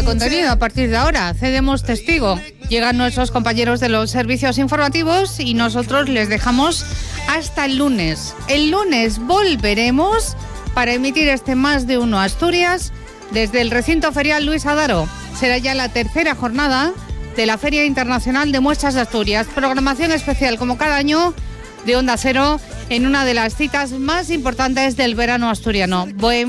contenido a partir de ahora. Cedemos testigo. Llegan nuestros compañeros de los servicios informativos y nosotros les dejamos hasta el lunes. El lunes volveremos para emitir este Más de Uno Asturias desde el recinto ferial Luis Adaro. Será ya la tercera jornada de la Feria Internacional de Muestras de Asturias. Programación especial como cada año de Onda Cero en una de las citas más importantes del verano asturiano. Buen